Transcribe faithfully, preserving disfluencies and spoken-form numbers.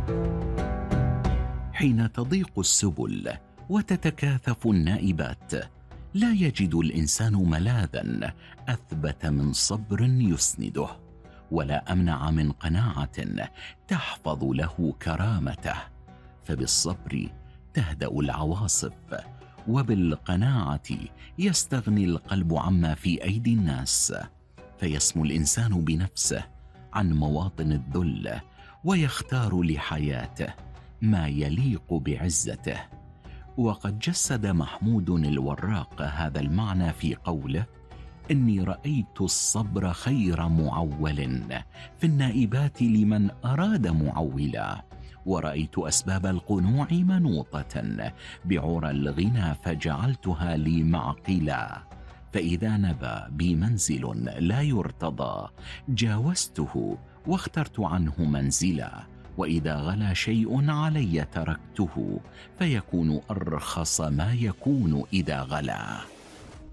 حين تضيق السبل وتتكاثف النائبات، لا يجد الإنسان ملاذا أثبت من صبر يسنده، ولا أمنع من قناعة تحفظ له كرامته. فبالصبر تهدأ العواصف، وبالقناعة يستغني القلب عما في أيدي الناس، فيسمو الإنسان بنفسه عن مواطن الذل، ويختار لحياته ما يليق بعزته. وقد جسد محمود الوراق هذا المعنى في قوله: إني رأيت الصبر خير معول في النائبات لمن أراد معولا، ورأيت أسباب القنوع منوطة بعرى الغنى فجعلتها لي معقلا. فإذا نبى بي منزل لا يرتضى جاوزته واخترت عنه منزلا، وإذا غلا شيء علي تركته فيكون أرخص ما يكون إذا غلا.